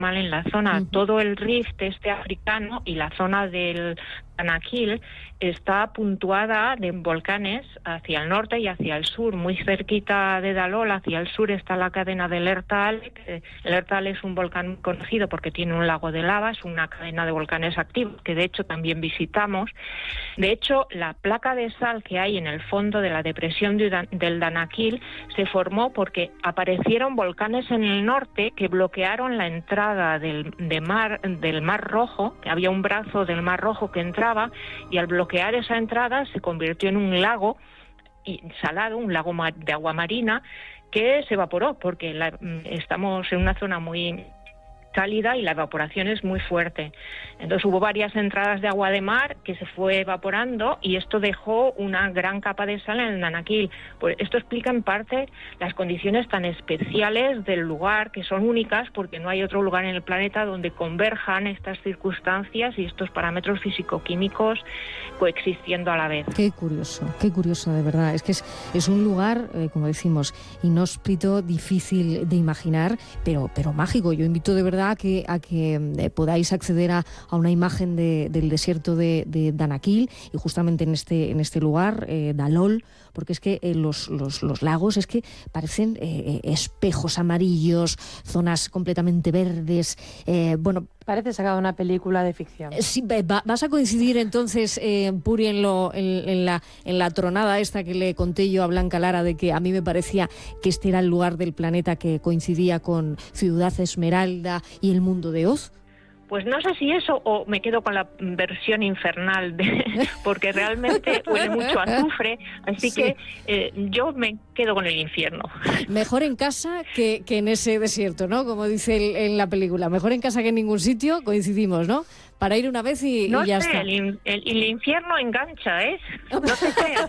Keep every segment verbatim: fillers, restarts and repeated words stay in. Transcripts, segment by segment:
mal en la zona. Uh-huh. Todo el rift este africano y la zona del Danakil está puntuada de volcanes hacia el norte y hacia el sur, muy cerquita de Dalol. Hacia el sur está la cadena del Ertal. El Ertal es un volcán muy conocido porque tiene un lago de lava, es una cadena de volcanes activos que de hecho también visitamos. De hecho, la placa de sal que hay en el fondo de la depresión del Danakil se formó porque aparecieron volcanes en el norte que bloquearon la entrada del, de mar, del Mar Rojo, que había un brazo del Mar Rojo que entraba, y al bloquear esa entrada se convirtió en un lago y salado, un lago de agua marina que se evaporó porque la, estamos en una zona muy cálida y la evaporación es muy fuerte. Entonces hubo varias entradas de agua de mar que se fue evaporando y esto dejó una gran capa de sal en el Danakil. Pues esto explica en parte las condiciones tan especiales del lugar, que son únicas porque no hay otro lugar en el planeta donde converjan estas circunstancias y estos parámetros físico-químicos coexistiendo a la vez. Qué curioso, qué curioso de verdad. Es que es, es un lugar, eh, como decimos, inhóspito, difícil de imaginar, pero, pero mágico. Yo invito de verdad a que, a que eh, podáis acceder a, a una imagen de, del desierto de, de Danakil y justamente en este, en este lugar, eh, Dalol, porque es que eh, los, los, los lagos es que parecen eh, espejos amarillos, zonas completamente verdes, eh, bueno... Parece sacado una película de ficción. Sí, va, vas a coincidir entonces, eh, Puri, en, lo, en, en, la, en la tronada esta que le conté yo a Blanca Lara, de que a mí me parecía que este era el lugar del planeta que coincidía con Ciudad Esmeralda y el mundo de Oz. Pues no sé si eso o me quedo con la versión infernal, de, porque realmente huele mucho a azufre, así sí. que eh, yo me quedo con el infierno. Mejor en casa que, que en ese desierto, ¿no? Como dice el, en la película, mejor en casa que en ningún sitio, coincidimos, ¿no? Para ir una vez y, no y ya sé, está. El, el, el infierno engancha, ¿eh? No te creas.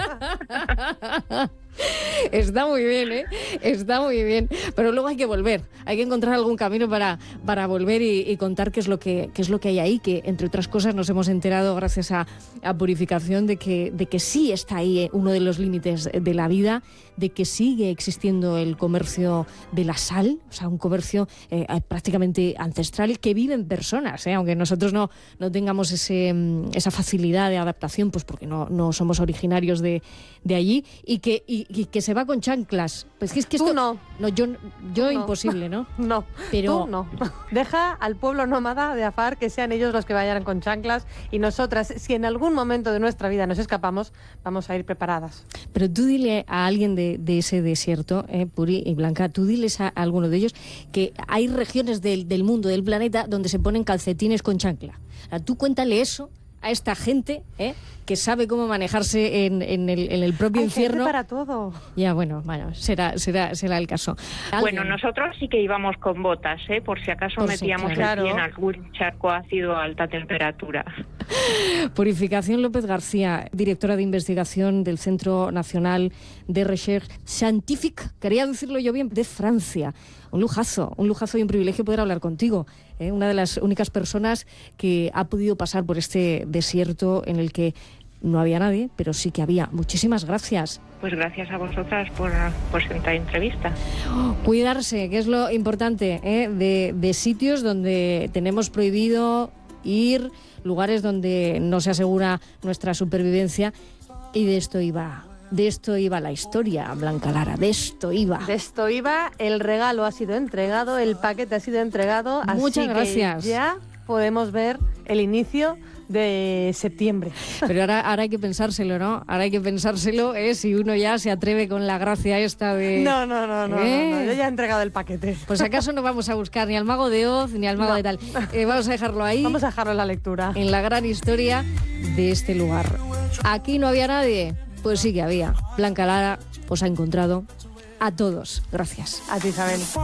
Está muy bien, ¿eh? Está muy bien. Pero luego hay que volver. Hay que encontrar algún camino para, para volver y, y contar qué es lo que qué es lo que hay ahí, que entre otras cosas nos hemos enterado gracias a, a Purificación de que, de que sí está ahí uno de los límites de la vida, de que sigue existiendo el comercio de la sal, o sea, un comercio eh, prácticamente ancestral que viven personas, ¿eh? Aunque nosotros no, no tengamos ese, esa facilidad de adaptación, pues porque no, no somos originarios de, de allí, y que, y, y que se va con chanclas. Pues que es que esto, Tú no. no yo, yo no. imposible, ¿no? No, pero tú no. Deja al pueblo nómada de Afar que sean ellos los que vayan con chanclas, y nosotras, si en algún momento de nuestra vida nos escapamos, vamos a ir preparadas. Pero tú dile a alguien de, de ese desierto, eh, Puri y Blanca, tú diles a, a alguno de ellos que hay regiones del, del mundo, del planeta, donde se ponen calcetines con chancla. O sea, tú cuéntale eso a esta gente, ¿eh? que sabe cómo manejarse en, en, el, en el propio Hay infierno. Gente para todo. Ya, bueno, bueno, será, será, será el caso. ¿Alguien? Bueno, nosotros sí que íbamos con botas, ¿eh? Por si acaso por metíamos sí, claro. el pie en algún charco ácido a alta temperatura. Purificación López García, directora de investigación del Centro Nacional de Recherche Scientifique, quería decirlo yo bien, de Francia. Un lujazo, un lujazo y un privilegio poder hablar contigo. ¿eh? Una de las únicas personas que ha podido pasar por este desierto en el que no había nadie, pero sí que había. Muchísimas gracias. Pues gracias a vosotras por, por esta entrevista. Oh, cuidarse, que es lo importante, ¿eh? de, de sitios donde tenemos prohibido ir, lugares donde no se asegura nuestra supervivencia, y de esto iba... De esto iba la historia, Blanca Lara, de esto iba. De esto iba, el regalo ha sido entregado, el paquete ha sido entregado. Muchas así gracias. Que ya podemos ver el inicio de septiembre. Pero ahora, ahora hay que pensárselo, ¿no? Ahora hay que pensárselo, ¿eh? Si uno ya se atreve con la gracia esta de... No, no, no, no, ¿eh? no, no, yo ya he entregado el paquete. Pues acaso no vamos a buscar ni al mago de Oz ni al mago no. de tal. Eh, vamos a dejarlo ahí. Vamos a dejarlo en la lectura. En la gran historia de este lugar. Aquí no había nadie. Pues sí que había. Blanca Lara os ha encontrado a todos. Gracias. A ti, Isabel.